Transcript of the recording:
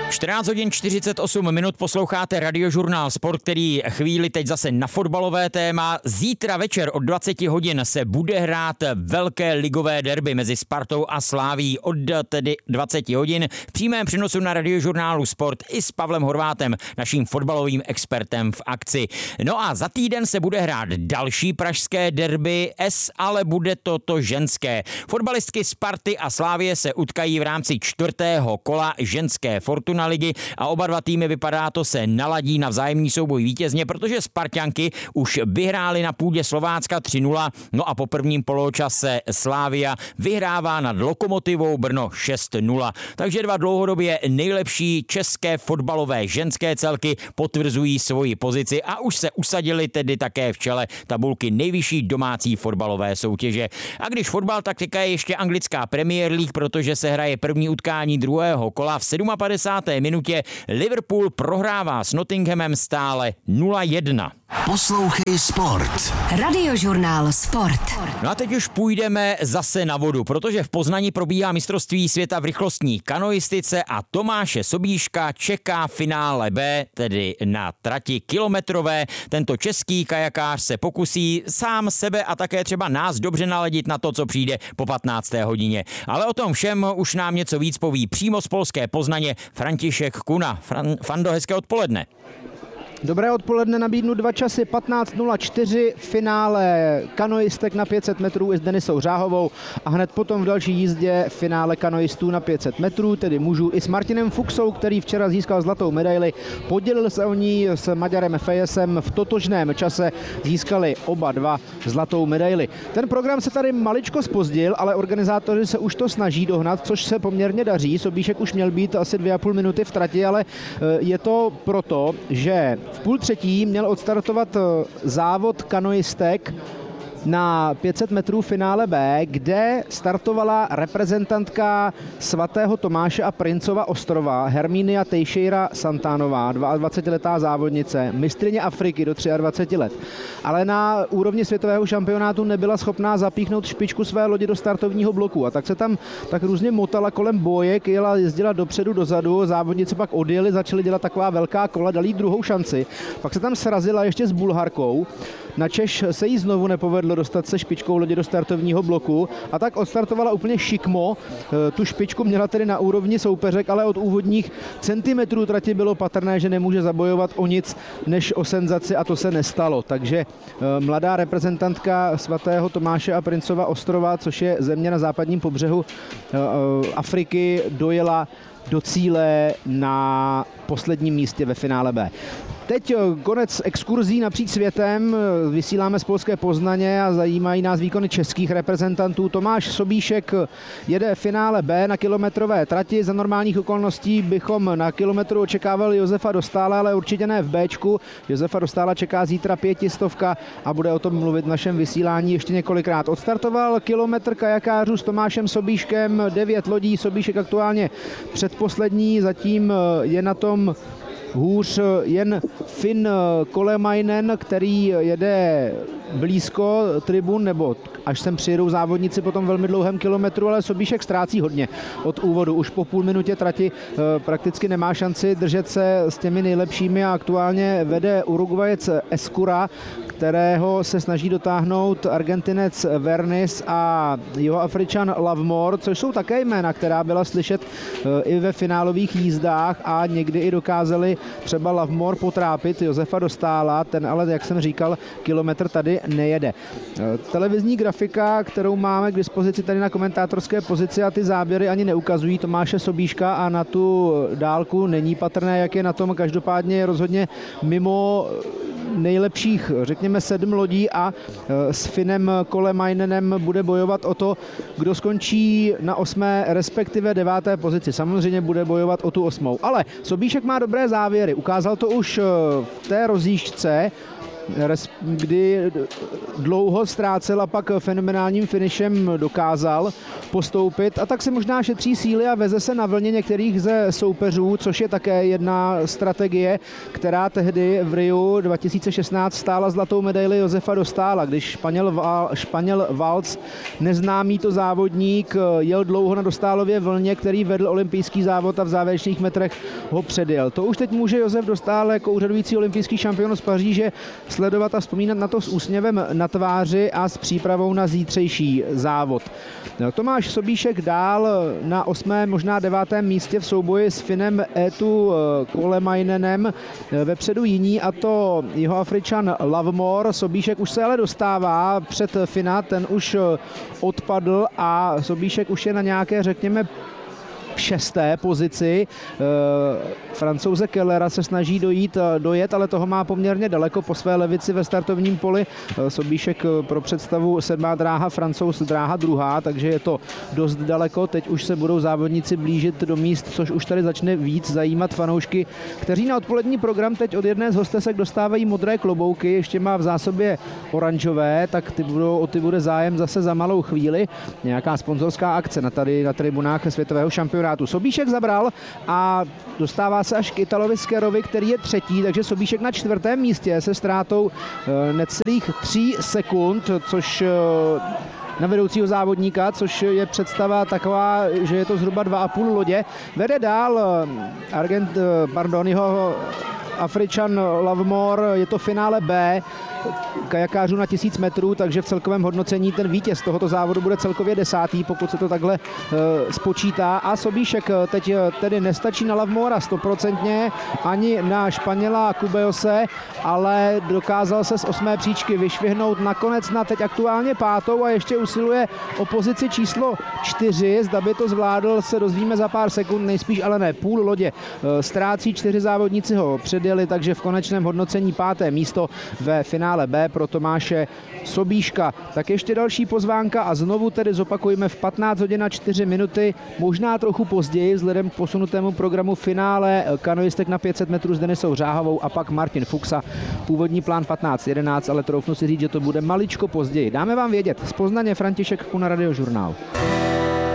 14 hodin 48 minut posloucháte Radiožurnál Sport, který chvíli teď zase na fotbalové téma. Zítra večer od 20 hodin se bude hrát velké ligové derby mezi Spartou a Slavií od tedy 20 hodin v přímém přenosu na Radiožurnálu Sport i s Pavlem Horvátem, naším fotbalovým expertem v akci. No a za týden se bude hrát další pražské derby ale bude to ženské. Fotbalistky Sparty a Slavie se utkají v rámci 4. kola ženské Fortuna ligy a oba dva týmy, vypadá to, se naladí na vzájemný souboj vítězně, protože Sparťanky už vyhrály na půdě Slovácka 3-0, no a po prvním poločase Slavia vyhrává nad Lokomotivou Brno 6-0. Takže dva dlouhodobě nejlepší české fotbalové ženské celky potvrzují svoji pozici a už se usadili tedy také v čele tabulky nejvyšší domácí fotbalové soutěže. A když fotbal, tak čeká ještě anglická Premier League, protože se hraje první utkání druhého kola. V 57. minutě Liverpool prohrává s Nottinghamem stále 0-1. Poslouchej Sport. Radiožurnál Sport. No a teď už půjdeme zase na vodu, protože v Poznani probíhá mistrovství světa v rychlostní kanoistice a Tomáše Sobíška čeká finále B, tedy na trati kilometrové. Tento český kajakář se pokusí sám sebe a také třeba nás dobře naladit na to, co přijde po 15. hodině. Ale o tom všem už nám něco víc poví přímo z polské Poznaně František Kuna. Fando, hezké odpoledne. Dobré odpoledne, nabídnu 2 časy, 15:04, finále kanoistek na 500 metrů i s Denisou Řáhovou a hned potom v další jízdě finále kanoistů na 500 metrů, tedy mužů i s Martinem Fuchsou, který včera získal zlatou medaili. Podělil se o ní s Maďarem Fejesem, v totožném čase získali oba dva zlatou medaili. Ten program se tady maličko zpozdil, ale organizátoři se už to snaží dohnat, což se poměrně daří. Sobíšek už měl být asi 2,5 minuty v trati, ale je to proto, že v 2:30 měl odstartovat závod kanoistek na 500 metrů finále B, kde startovala reprezentantka svatého Tomáše a Princova ostrova Hermínia Teixeira Santánová, 22letá závodnice, mistryně Afriky do 23 let. Ale na úrovni světového šampionátu nebyla schopná zapíchnout špičku své lodi do startovního bloku a tak se tam tak různě motala kolem bójek, jezdila dopředu, dozadu, závodnice pak odjeli, začaly dělat taková velká kola, dali jí druhou šanci, pak se tam srazila ještě s Bulharkou, načež se jí znovu nepovedlo dostat se špičkou lodi do startovního bloku a tak odstartovala úplně šikmo. Tu špičku měla tedy na úrovni soupeřek, ale od úvodních centimetrů trati bylo patrné, že nemůže zabojovat o nic než o senzaci a to se nestalo. Takže mladá reprezentantka svatého Tomáše a Princova ostrova, což je země na západním pobřehu Afriky, dojela do cíle na posledním místě ve finále B. Teď konec exkurzí napříč světem, vysíláme z polské Poznaně a zajímají nás výkony českých reprezentantů. Tomáš Sobíšek jede finále B na kilometrové trati. Za normálních okolností bychom na kilometru očekávali Josefa Dostála, ale určitě ne v Bčku. Josefa Dostála čeká zítra 500 a bude o tom mluvit v našem vysílání ještě několikrát. Odstartoval kilometr kajakářů s Tomášem Sobíškem, 9 lodí, Sobíšek aktuálně předposlední, zatím je na tom hůř jen Finn Kolemainen, který jede blízko tribun, nebo až sem přijedou závodníci po tom velmi dlouhém kilometru, ale Sobíšek ztrácí hodně od úvodu. Už po půl minutě trati prakticky nemá šanci držet se s těmi nejlepšími a aktuálně vede Uruguayec Escura, kterého se snaží dotáhnout Argentinec Vernis a Jihoafričan Lovemore, což jsou také jména, která byla slyšet i ve finálových jízdách a někdy i dokázali třeba Lovemore potrápit Josefa Dostála, ten ale, jak jsem říkal, kilometr tady nejede. Televizní grafika, kterou máme k dispozici tady na komentátorské pozici a ty záběry ani neukazují Tomáše Sobíška a na tu dálku není patrné, jak je na tom, každopádně je rozhodně mimo nejlepších, řekněme 7 lodí a s Finnem Kolemainenem bude bojovat o to, kdo skončí na 8. respektive 9. pozici. Samozřejmě bude bojovat o tu 8. Ale Sobíšek má dobré závěry. Ukázal to už v té rozjížďce kdy dlouho ztrácel a pak fenomenálním finišem dokázal postoupit a tak se možná šetří síly a veze se na vlně některých ze soupeřů, což je také jedna strategie, která tehdy v Riu 2016 stála zlatou medaili Josefa Dostála, když Španěl Valc, neznámý to závodník, jel dlouho na Dostálově vlně, který vedl olympijský závod a v závěrečných metrech ho předjel. To už teď může Josef Dostál jako úřadující olympijský šampion z Paříže sledovat a vzpomínat na to s úsměvem na tváři a s přípravou na zítřejší závod. Tomáš Sobíšek dál na 8., možná 9. místě v souboji s Finem Eetu Kolemainen, vepředu jiní, a to Jihoafričan Lovemore. Sobíšek už se ale dostává před Fina, ten už odpadl a Sobíšek už je na nějaké, řekněme, 6. pozici. Francouze Kellera se snaží dojet, ale toho má poměrně daleko po své levici ve startovním poli. Sobíšek pro představu 7. dráha, Francouz dráha 2., takže je to dost daleko. Teď už se budou závodníci blížit do míst, což už tady začne víc zajímat fanoušky, kteří na odpolední program teď od jedné z hostesek dostávají modré klobouky, ještě má v zásobě oranžové, tak ty bude zájem zase za malou chvíli. Nějaká sponzorská akce na tribunách světového šampionátu. Sobíšek zabral a dostává se až k Italovi Skerovi, který je 3., takže Sobíšek na 4. místě se ztrátou necelých 3 sekund, což na vedoucího závodníka, což je představa taková, že je to zhruba 2,5 lodě. Vede dál jeho Afričan Lovemore, je to finále B kajakářů na 1000 metrů, takže v celkovém hodnocení ten vítěz tohoto závodu bude celkově 10., pokud se to takhle spočítá. A Sobíšek teď tedy nestačí na Lovemora 100%, ani na Španěla Cubejose, ale dokázal se z 8. příčky vyšvihnout nakonec na teď aktuálně 5. a ještě usiluje o pozici číslo 4. Zda by to zvládl, se dozvíme za pár sekund, nejspíš ale ne. Půl lodě ztrácí, 4 závodníci ho předjeli, takže v konečném hodnocení 5. místo ve finále B pro Tomáše Sobíška. Tak ještě další pozvánka a znovu tedy zopakujeme v 15 hodin a 4 minuty, možná trochu později vzhledem k posunutému programu finále kanoistek na 500 metrů s Denisou Řáhovou a pak Martin Fuchsa. Původní plán 15:11, ale troufnu si říct, že to bude maličko později. Dáme vám vědět. Z Poznaně František Kuna, Radiožurnál.